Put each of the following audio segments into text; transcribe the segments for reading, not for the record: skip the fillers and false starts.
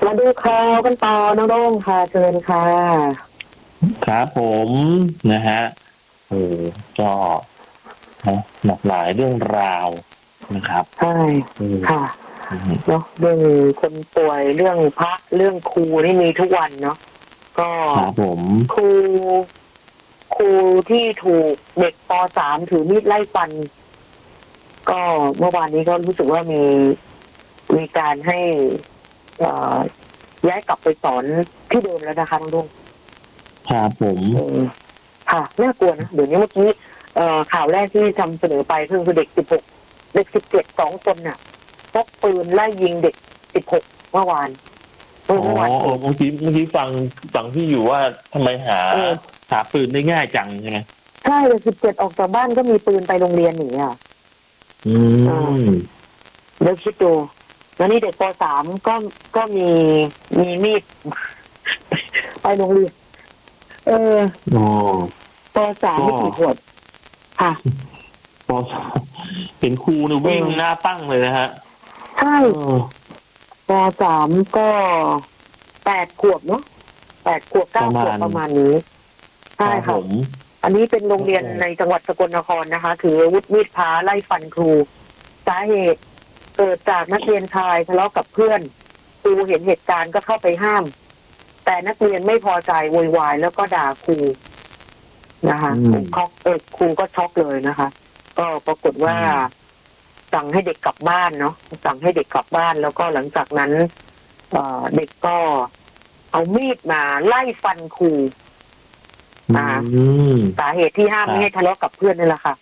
มาดูข่าวกันต่อน้องโด่งค่ะเชิญค่ะครับผมนะฮะเออก็นะหลากหลายเรื่องราวนะครับใช่ค่ะเนาะเรื่องคนป่วยเรื่องพระเรื่องครูนี่มีทุกวันเนาะก็ครับผมครูที่ถูกเด็กป .3 ถือมีดไล่ฟันก็เมื่อวานนี้ก็รู้สึกว่ามีการให้ย้ายกลับไปสอนที่เดิมแล้วนะคะน้องโด่งครับผมค่ะน่ากลัวนะเดี๋ยวนี้เมื่อกี้ข่าวแรกที่ทำเสนอไปคือเด็ก16เด็ก17 2 คนน่ะพกปืนไล่ยิงเด็ก16เมื่อวานเมื่อกี้ฟังที่อยู่ว่าทำไมหาปืนได้ง่ายจังใช่ไหมใช่เด็ก17ออกจากบ้านก็มีปืนไปโรงเรียนอย่างเงี้ยเดี๋ยวคิดดูแล้วนี่เด็กป .3 ก็มีมีดไปโรงเรียนป .3 ไม่กี่ขวบค่ะป .3 เห็นครูเนี่ยวิ่งหน้าตั้งเลยนะฮะใช่ป .3 ก็8 ขวบเนาะ8 ขวบ 9 ขวบประมาณนี้ใช่ค่ะอันนี้เป็นโรงเรียนในจังหวัดสกลนครนะคะถืออาวุธมีดพระไล่ฟันครูสาเหตุเกิดจากนักเรียนชายทะเลาะกับเพื่อนครูเห็นเหตุการณ์ก็เข้าไปห้ามแต่นักเรียนไม่พอใจโวยวายแล้วก็ด่าครูนะคะครูก็ช็อกเลยนะคะก็ปรากฏว่าสั่งให้เด็กกลับบ้านเนาะสั่งให้เด็กกลับบ้านแล้วก็หลังจากนั้นเด็กก็เอามีดมาไล่ฟันครูสาเหตุที่ห้ามไม่ให้ทะเลาะกับเพื่อนนี่แหละค่ะ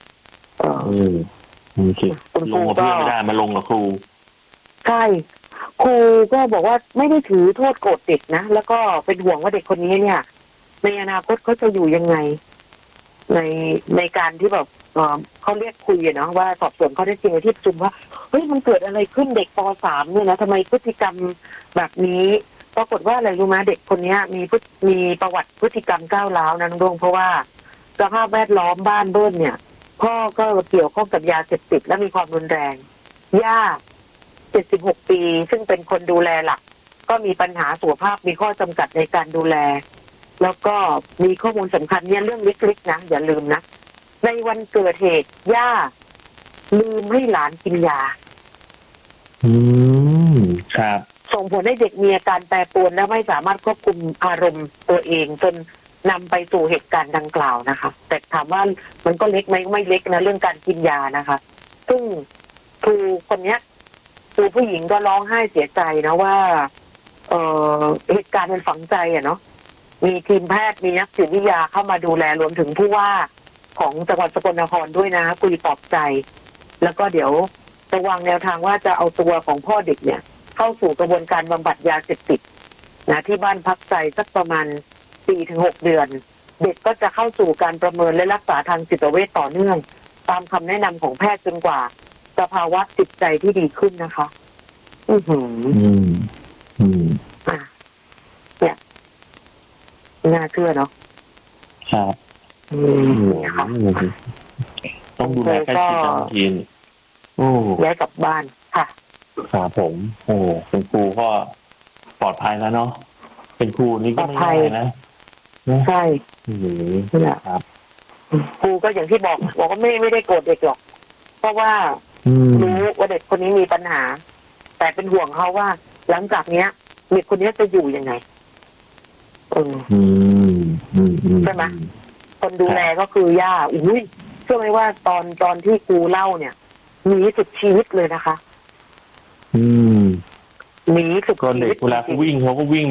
คุณครูก็ไม่ได้มาลงกับครูใช่ครูก็บอกว่าไม่ได้ถือโทษโกรธเด็กนะแล้วก็เป็นห่วงว่าเด็กคนนี้เนี่ยในอนาคตเขาจะอยู่ยังไงในการที่แบบเขาเรียกคุยเนาะว่าสอบสวนเขาได้จริงที่ประชุมว่าเฮ้ยมันเกิดอะไรขึ้นเด็กป .3 เนี่ยนะทำไมพฤติกรรมแบบนี้ปรากฏว่าอะไรรู้ไหมเด็กคนนี้มีประวัติพฤติกรรมก้าวร้าวนะน้องดวงเพราะว่าสภาพแวดล้อมบ้านเบิ้ลเนี่ยพ่อก็เกี่ยวข้องกับยาเสพติดและมีความรุนแรงย่า76 ปีซึ่งเป็นคนดูแลหลักก็มีปัญหาสุขภาพมีข้อจำกัดในการดูแลแล้วก็มีข้อมูลสำคัญเนี่ยเรื่องเล็กๆนะอย่าลืมนะในวันเกิดเหตุย่าลืมให้หลานกินยาครับส่งผลให้เด็กมีอาการแปรปรวนและไม่สามารถควบคุมอารมณ์ตัวเองจนนำไปสู่เหตุการณ์ดังกล่าวนะคะแต่ถามว่ามันก็เล็กไหมไม่เล็กนะเรื่องการกินยานะคะซึ่งครูคนนี้ครูผู้หญิงก็ร้องไห้เสียใจนะว่าเหตุการณ์มันฝังใจเนาะมีทีมแพทย์มีนักจิตวิทยาเข้ามาดูแลรวมถึงผู้ว่าของจังหวัดสกลนครด้วยนะคุยปลอบใจแล้วก็เดี๋ยวจะวางแนวทางว่าจะเอาตัวของพ่อเด็กเนี่ยเข้าสู่กระบวนการบำบัดยาเสพติดนะที่บ้านพักใจสักประมาณ 4-6 เดือนเด็กก็จะเข้าสู่การประเมินและรักษาทางจิตเวชต่อเนื่องตามคำแนะนำของแพทย์จนกว่าสภาวะจิตใจที่ดีขึ้นนะคะเนี่ยน่าเชื่อเนาะครับต้องดูแลใกล้ชิดทันทีย้ายกลับบ้านค่ะครับผมเป็นครูก็ปลอดภัยแล้วเนาะเป็นครูนี่ก็ไม่ง่ายนะใช่ครับครูก็อย่างที่บอกว่าไม่ได้โกรธเด็กหรอกเพราะว่ารู้ว่าเด็กคนนี้มีปัญหาแต่เป็นห่วงเขาว่าหลังจากเนี้ยเด็กคนนี้จะอยู่ยังไงใช่ไหมคนดูแลก็คือย่าอุ้ยเชื่อไหมว่าตอนที่ครูเล่าเนี่ยหนีสุดชีวิตเลยนะคะหนีสุดชีวิตเวลาเขาวิ่งเขาก็วิ่ง